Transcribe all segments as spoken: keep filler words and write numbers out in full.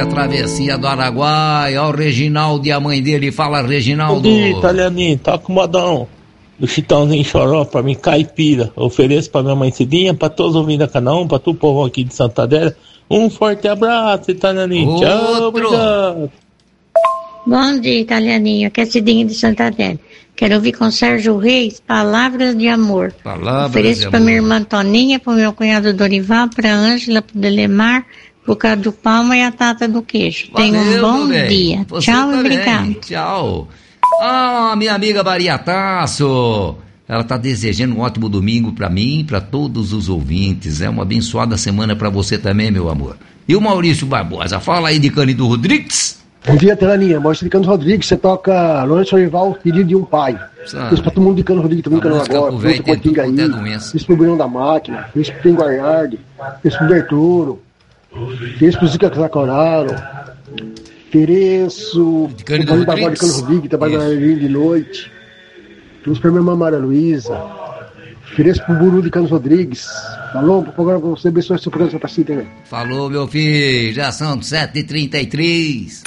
travessia do Araguaia. Ó o Reginaldo e a mãe dele. Fala, Reginaldo. Bom dia, italianinho, tá com o modão do Chitãozinho Choró pra mim, caipira. Ofereço pra minha mãe Cidinha, pra todos ouvindo a cada um, pra todo o povo aqui de Santa Adélia. Um forte abraço, italianinho. Outro. Tchau, obrigado. Bom dia, italianinho. Aqui é Cidinha de Santa Adélia. Quero ouvir com Sérgio Reis, Palavras de Amor. Palavras Ofereço de pra amor. minha irmã Toninha, pro meu cunhado Dorival, pra Ângela, pro Delemar, pro Cadu Palma e a Tata do Queijo. Tenha um Valeu, bom meu bem. dia. Você Tchau e também. obrigado. Tchau. Ah, minha amiga Maria Tasso. Ela tá desejando um ótimo domingo pra mim e pra todos os ouvintes. É uma abençoada semana pra você também, meu amor. E o Maurício Barbosa, fala aí de Cândido Rodrigues. Bom dia, Telaninha. Maurício de Cano Rodrigues, você toca Lourenço Orival, Pedido de um Pai. Sabe. Isso pra todo mundo de Cano Rodrigues também, A Cano música agora. pro velho Isso tem pro Tinga tudo quanto é aí. doença. Isso pro Bruno da Máquina. Isso pro Guarnardi. Isso pro Berturo. Isso pro Zica Clacoraro. Tereço. De Cândido O da Voz de Rodrigues. Cano Rodrigues, trabalha na Isso. Aerolínea de noite. Isso pra minha irmã Maria Luísa. Tereço pro Buru de Cano Rodrigues. Falou, agora pra você abençoe seu programa, seu parceiro também. Falou, meu filho. Já são sete e trinta e três.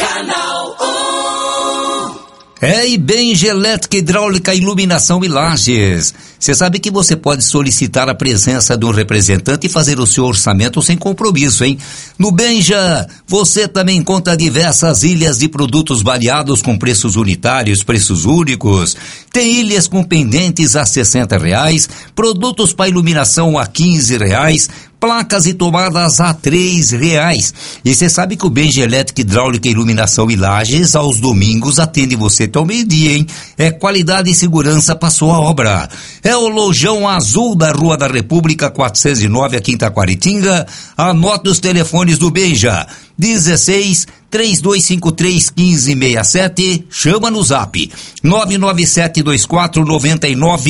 É Ibenja Elétrica, Hidráulica, Iluminação e Lajes. Você sabe que você pode solicitar a presença de um representante e fazer o seu orçamento sem compromisso, hein? No Benja, você também encontra diversas ilhas de produtos variados com preços unitários, preços únicos. Tem ilhas com pendentes a sessenta reais, produtos para iluminação a quinze reais, placas e tomadas a três reais. E você sabe que o Benja Elétrica, Hidráulica, Iluminação e Lajes, aos domingos, atende você até o meio-dia, hein? É qualidade e segurança para sua obra. É o Lojão Azul da Rua da República, quatrocentos e nove, aqui em Taquaritinga. Anote os telefones do Benja. dezesseis, três dois cinco três, um cinco seis sete. Chama no zap. nove nove sete dois quatro, nove nove